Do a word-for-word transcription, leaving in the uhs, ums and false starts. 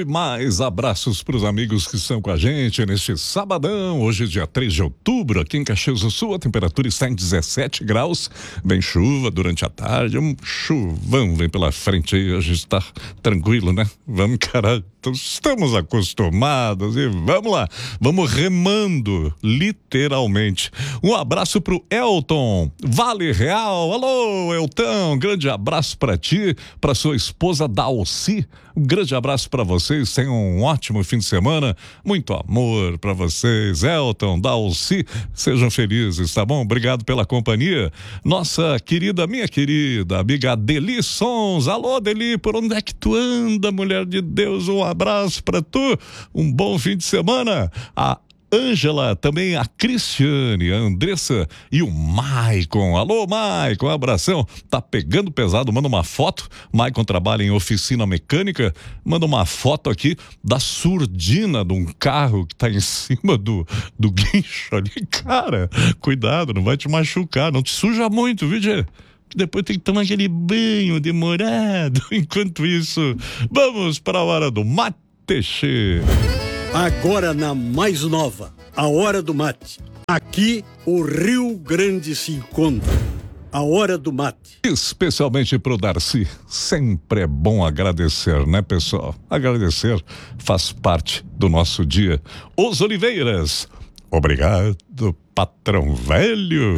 e mais abraços para os amigos que estão com a gente neste sabadão, hoje dia três de outubro, aqui em Caxias do Sul, a temperatura está em dezessete graus, vem chuva durante a tarde, um chuvão vem pela frente aí, hoje está tranquilo, né? Vamos encarar, estamos acostumados e vamos lá, vamos remando, literalmente. Um abraço pro Elton, Vale Real, alô Elton, grande abraço para ti, para sua esposa Dalci, um grande abraço para vocês, tenham um ótimo fim de semana, muito amor para vocês, Elton, Dalci, sejam felizes, tá bom? Obrigado pela companhia. Nossa querida, minha querida amiga Adeli Sons, alô Adeli, por onde é que tu anda, mulher de Deus? Um abraço para tu, um bom fim de semana. A Ângela, também a Cristiane, a Andressa e o Maicon. Alô, Maicon, abração. Tá pegando pesado, manda uma foto. Maicon trabalha em oficina mecânica, manda uma foto aqui da surdina de um carro que tá em cima do, do guincho ali. Cara, cuidado, não vai te machucar, não te suja muito, viu, Gê? Depois tem que tomar aquele banho demorado. Enquanto isso, vamos para a hora do mate. Agora na mais nova, a hora do mate. Aqui o Rio Grande se encontra. A hora do mate. Especialmente pro Darcy. Sempre é bom agradecer, né, pessoal? Agradecer faz parte do nosso dia. Os Oliveiras. Obrigado, patrão velho.